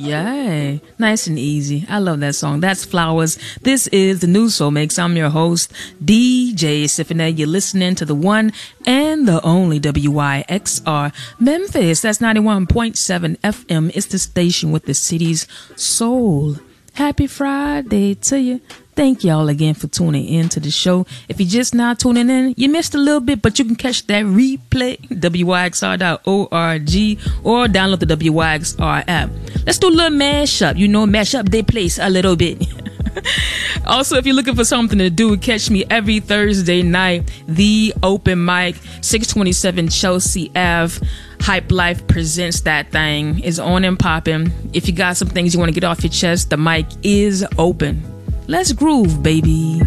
Yay. Nice and easy. I love that song. That's Flowers. This is the New Soul Mix. I'm your host, DJ Symphony. You're listening to the one and the only WYXR Memphis. That's 91.7 FM. It's the station with the city's soul. Happy Friday to you. Thank y'all again for tuning in to the show. If you're just now tuning in, you missed a little bit, but you can catch that replay, WYXR.org, or download the WYXR app. Let's do a little mashup. You know, mash up their place a little bit. Also, if you're looking for something to do, catch me every Thursday night. The Open Mic, 627 Chelsea Ave. Hype Life presents that thing. Is on and popping. If you got some things you want to get off your chest, the mic is open. Let's groove, baby.